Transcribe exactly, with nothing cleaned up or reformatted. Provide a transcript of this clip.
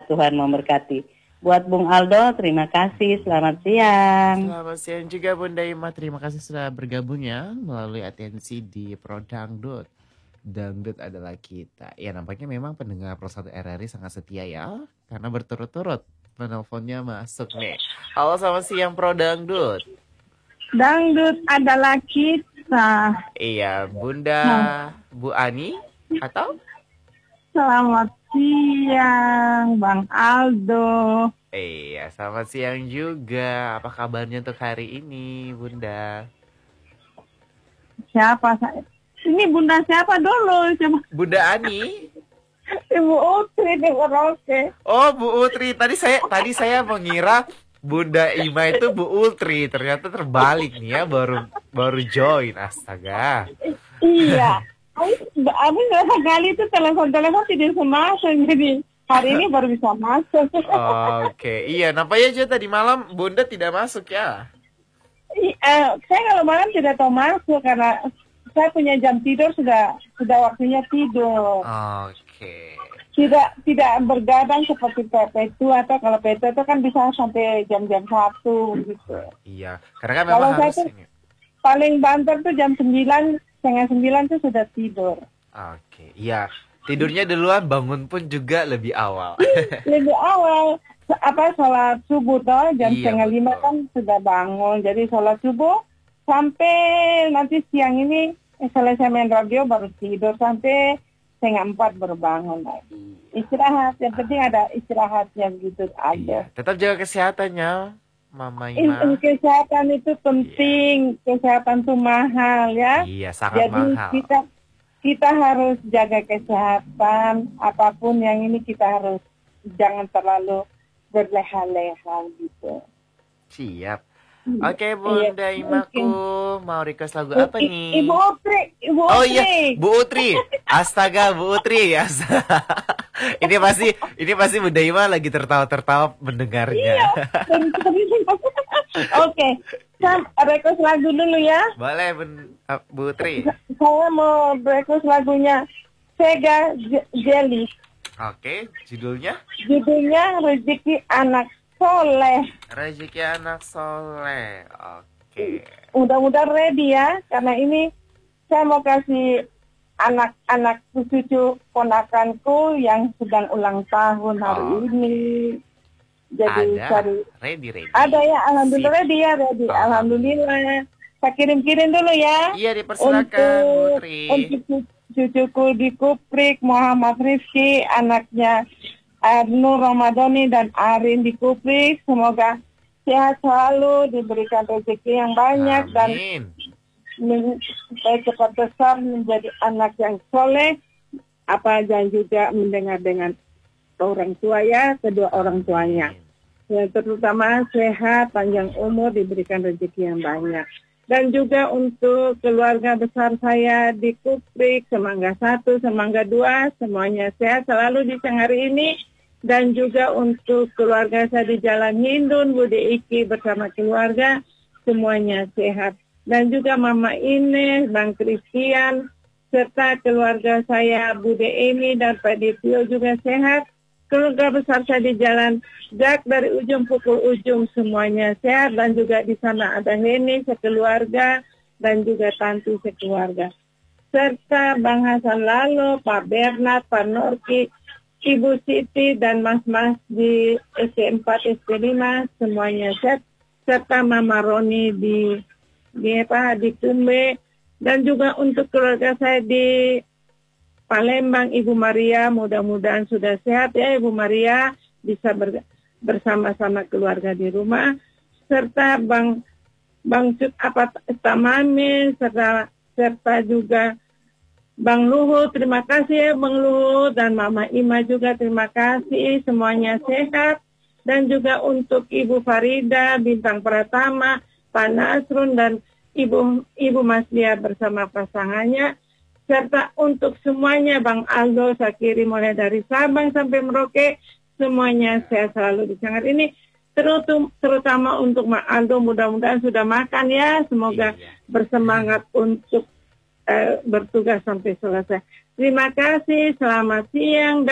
Tuhan memberkati. Buat Bung Aldo, terima kasih. Selamat siang. Selamat siang juga Bunda Ima. Terima kasih sudah bergabung ya melalui atensi di Pro Dangdut. Dangdut adalah kita. Ya nampaknya memang pendengar Pro satu R R I sangat setia ya. Karena berturut-turut penelponnya masuk nih. Halo, selamat siang Pro Dangdut. Dangdut adalah kita. Iya, Bunda Bu Ani atau? Selamat siang, Bang Aldo. Iya, selamat siang juga. Apa kabarnya untuk hari ini, Bunda? Siapa saya? Ini Bunda siapa dulu? Coba. Bunda Ani. Ibu Utri di Merauke. Oh, Bu Utri. Tadi saya tadi saya mengira Bunda Ima itu Bu Utri. Ternyata terbalik nih ya, baru baru join. Astaga. Iya. Aku berapa kali itu telepon-telepon tidak bisa masuk, jadi hari ini baru bisa masuk. Oke, iya. Nampaknya aja tadi malam Bunda tidak masuk ya? I, eh, saya kalau malam tidak tahu masuk karena saya punya jam tidur sudah sudah waktunya tidur. Oke. Tidak tidak bergadang seperti P P itu, atau kalau P P itu kan bisa sampai jam-jam satu gitu. Iya, karena kan memang kalau harus saya tuh ini. paling banter tuh jam sembilan, setengah sembilan tuh sudah tidur. Oke, iya. Tidurnya duluan, bangun pun juga lebih awal. Lebih awal. Apa, sholat subuh toh, jam Iya, setengah lima betul. kan sudah bangun. Jadi sholat subuh, sampai nanti siang ini eh, selesai main radio baru tidur. Sampai setengah empat baru bangun lagi. Istirahat, yang penting ada istirahatnya gitu Iya, aja. tetap jaga kesehatannya, Mama In- Ima. in- Kesehatan itu penting, kesehatan itu mahal ya. Iya, sangat Jadi mahal. kita kita harus jaga kesehatan, apapun yang ini kita harus jangan terlalu berleha-leha gitu. Siap. Oke, Bunda Iya, Imaku, mau request lagu apa I- nih? Ibu Utri, Ibu Oh Utri. iya, Bu Utri. Astaga, Bu Utri ya. ini pasti ini pasti Bunda Ima lagi tertawa-tertawa mendengarnya. Iya. Oke, saya request lagu dulu ya. Boleh, Bun- uh, Bu Utri. Saya mau request lagunya Sega J- Jelly. Oke, judulnya Judulnya Rezeki Anak Soleh. Rezeki Anak Soleh. Oke. Mudah-mudahan ready ya, karena ini saya mau kasih anak-anak cucu ponakanku yang sedang ulang tahun hari Oh. ini. Jadi Ada. cari Ready, ready. ada ya, alhamdulillah Sip. ready ya, ready. Alhamdulillah. Saya kirim-kirim dulu ya. Iya, dipersilakan, Bu Untuk Utri. untuk cu- cucuku di Kuprik, Muhammad Rifki, anaknya Nur Ramadhani dan Arin di Kuprik. Semoga sehat selalu, diberikan rezeki yang banyak dan Amin. men- supaya cepat besar menjadi anak yang soleh, apa dan juga mendengar dengan orang tua ya, kedua orang tuanya. Yang terutama sehat, panjang umur, diberikan rezeki yang banyak. Dan juga untuk keluarga besar saya di Kuprik, Semangga satu, Semangga dua, semuanya sehat selalu di siang hari ini. Dan juga untuk keluarga saya di Jalan Hindun, Bude Iki bersama keluarga, semuanya sehat. Dan juga Mama Ines, Bang Christian, serta keluarga saya Bude Emi dan Pak Ditio juga sehat. Keluarga besar saya di Jalan Jak dari ujung pukul ujung semuanya sehat, dan juga di sana ada Heni sekeluarga dan juga Tantu sekeluarga. Serta Bang Hasan Lalo, Pak Bernard, Pak Norki, Ibu Siti dan Mas-mas di S D empat, S D lima semuanya sehat, serta Mama Roni di di apa di Tumbe, dan juga untuk keluarga saya di Palembang, Ibu Maria, mudah-mudahan sudah sehat ya Ibu Maria, bisa ber, bersama-sama keluarga di rumah, serta Bang Bang Cuk apa Tamame, serta serta juga Bang Luhut, terima kasih ya Bang Luhut, dan Mama Ima juga terima kasih, semuanya sehat. Dan juga untuk Ibu Farida, Bintang Pratama, Pak Nasrun, dan Ibu Ibu Maslia bersama pasangannya. Serta untuk semuanya Bang Aldo, saya kirim mulai dari Sabang sampai Merauke, semuanya sehat selalu di sangat ini. Terutum, terutama untuk Mak Aldo, mudah-mudahan sudah makan ya, semoga Iya. bersemangat untuk uh, bertugas sampai selesai. Terima kasih, selamat siang.